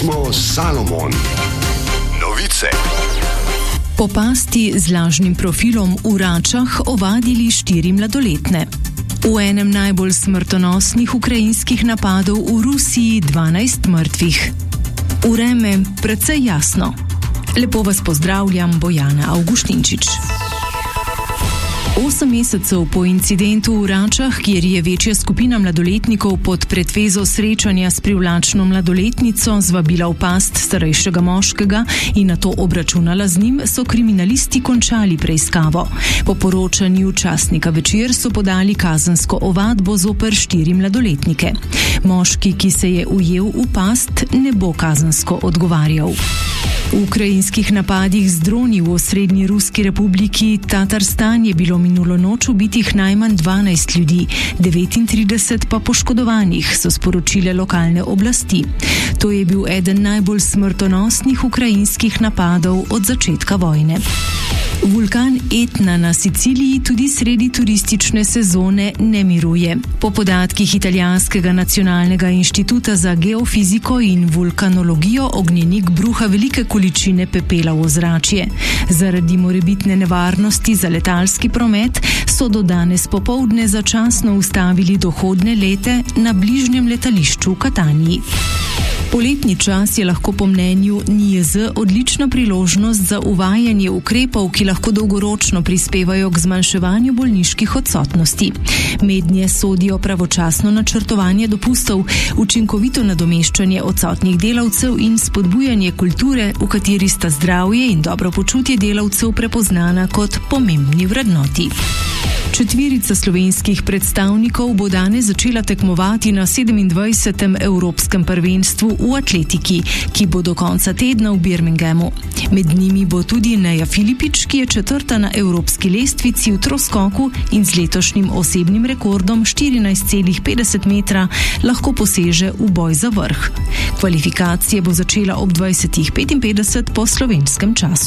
smo Salomon. Novice. Po pasti z lažnim profilom v Račah ovadili 4 mladoletne. V enem najbolj smrtonosnih ukrajinskih napadov v Rusiji 12 mrtvih. Vreme precej jasno. Lepo vas pozdravljam, Bojana Avguštinčič. 8 mesecev po incidentu v Račah, kjer je večja skupina mladoletnikov pod pretvezo srečanja s privlačno mladoletnico zvabila v past starejšega moškega in nato obračunala z njim, so kriminalisti končali preiskavo. Po poročanju časnika Večer so podali kazensko ovadbo zoper 4 mladoletnike. Moški, ki se je ujel v past, ne bo kazensko odgovarjal. V ukrajinskih napadih z droni v osrednji Ruski republiki Tatarstan je bilo minulo noč ubitih najmanj 12 ljudi, 39 pa poškodovanih, so sporočile lokalne oblasti. To je bil eden najbolj smrtonosnih ukrajinskih napadov od začetka vojne. Vulkan Etna na Siciliji tudi sredi turistične sezone ne miruje. Po podatkih Italijanskega nacionalnega inštituta za geofiziko in vulkanologijo ognjenik bruha velike količine pepela v ozračje. Zaradi morebitne nevarnosti za letalski promet so do danes popoldne začasno ustavili dohodne lete na bližnjem letališču v Kataniji. Poletni čas je lahko po mnenju NIJZ odlična priložnost za uvajanje ukrepov, ki lahko dolgoročno prispevajo k zmanjševanju bolniških odsotnosti. Mednje sodijo pravočasno načrtovanje dopustov, učinkovito nadomeščanje odsotnih delavcev in spodbujanje kulture, v kateri sta zdravje in dobro počutje delavcev prepoznana kot pomembni vrednoti. 4 slovenskih predstavnikov bo danes začela tekmovati na 27. Evropskem prvenstvu v atletiki, ki bo do konca tedna v Birminghamu. Med njimi bo tudi Neja Filipič, ki je 4. na evropski lestvici v troskoku in z letošnjim osebnim rekordom 14,50 metra lahko poseže v boj za vrh. Kvalifikacije bo začela ob 20:55 po slovenskem času.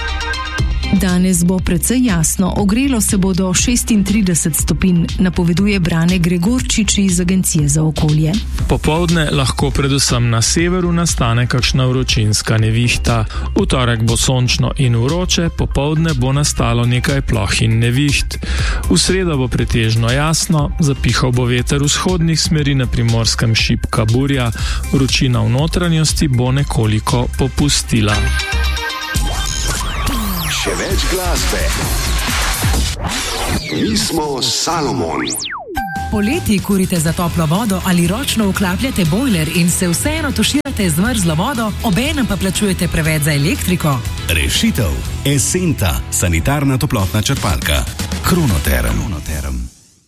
Danes bo precej jasno, ogrelo se bo do 36 stopinj, napoveduje Brane Gregorčič iz Agencije za okolje. Popoldne lahko predvsem na severu nastane kakšna vročinska nevihta. V torek bo sončno in vroče, popoldne bo nastalo nekaj ploh in neviht. V sredo bo pretežno jasno, zapihal bo veter vzhodnih smeri, na Primorskem šibka burja, vročina v notranjosti bo nekoliko popustila. Še več glasbe. Mi smo Salomon. Poleti kurite za toplo vodo ali ročno vklapljate bojler in se vseeno tuširate z mrzlo vodo, obenem pa plačujete preveč za elektriko? Rešitev. Esenta, sanitarna toplotna črpalka. Kronoterm.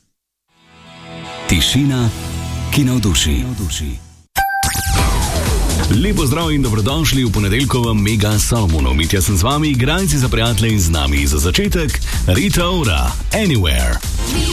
Tišina, ki navduši. Lepo zdrav in dobrodošli v ponedeljkovem Mega Salomonu. Mitja sem z vami, igrajci za prijatelje in z nami za začetek Rita Ora, Anywhere.